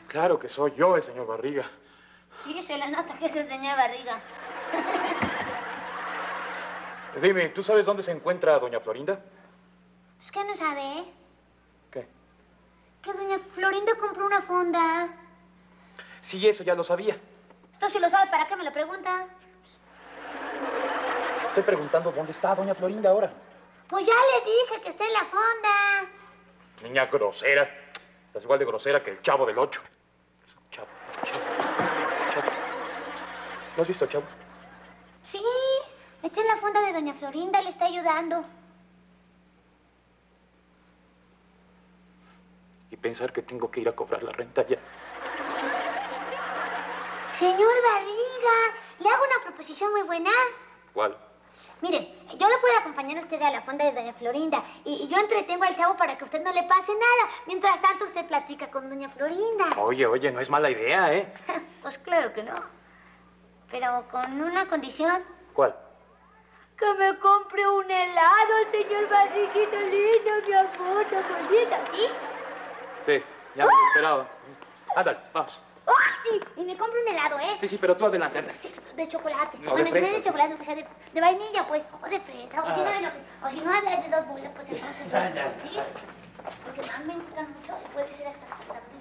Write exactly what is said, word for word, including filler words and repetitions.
Claro que soy yo, el señor Barriga. Sí, se le nota que es el señor Barriga. Dime, ¿tú sabes dónde se encuentra doña Florinda? Es que no sabe. ¿Qué? Que doña Florinda compró una fonda. Sí, eso ya lo sabía. Esto si lo sabe, ¿para qué me lo pregunta? Estoy preguntando dónde está doña Florinda ahora. Pues ya le dije que está en la fonda. Niña grosera. Estás igual de grosera que el Chavo del Ocho. Chavo, Chavo, Chavo. ¿No has visto al Chavo? Sí, está en la fonda de doña Florinda, le está ayudando. Y pensar que tengo que ir a cobrar la renta ya. Señor Barriga, le hago una proposición muy buena. ¿Cuál? Mire, yo le puedo acompañar a usted a la fonda de doña Florinda y, y yo entretengo al Chavo para que a usted no le pase nada. Mientras tanto, usted platica con doña Florinda. Oye, oye, no es mala idea, ¿eh? Pues claro que no. Pero con una condición. ¿Cuál? Que me compre un helado, señor Barriguito lindo, mi amor, tan bonito, ¿sí? Sí, ya me lo esperaba. Ándale, vamos. ¡Oh, sí! Y me compre un helado, ¿eh? Sí, sí, pero tú adelante, anda. Sí, de chocolate. No, bueno, de si no es fresa, de chocolate, que sea de, de vainilla, pues, o de fresa, o, Ah. si no, de lo que- o si no, de, de dos bolas, pues entonces. Ya, ya. ¿Sí? Porque a mí me gustan mucho y puede ser hasta... hasta